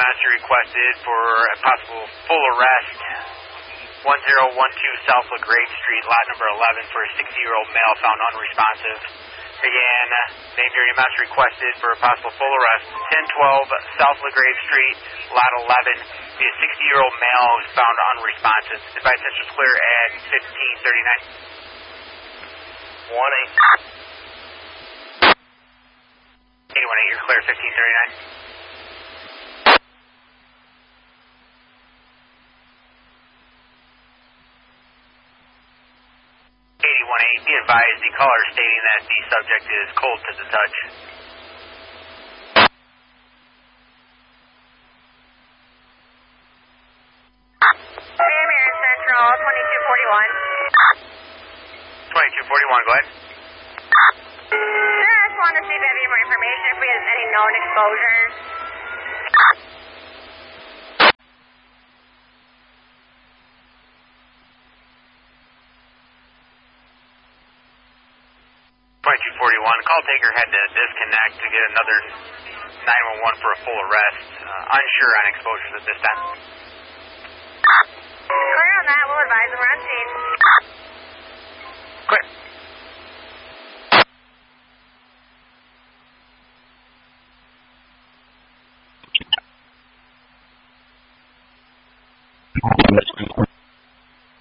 Master requested for a possible full arrest. 1012 South LaGrave Street, lot number 11, for a 60-year-old male found unresponsive. Again, named area master requested for a possible full arrest. 1012 South LaGrave Street, lot 11. The 60-year-old male was found unresponsive. Advice is clear at 1539. 1-8. 818, you're clear, 1539. 818, be advised, the caller stating that the subject is cold to the touch. Marion Central, 2241. 2241, go ahead. Sir, I just wanted to see if you have any more information, if we have any known exposures. 2241, call taker had to disconnect to get another 911 for a full arrest. Unsure on exposures at this time. Clear on that, we'll advise them we're on scene. Clear.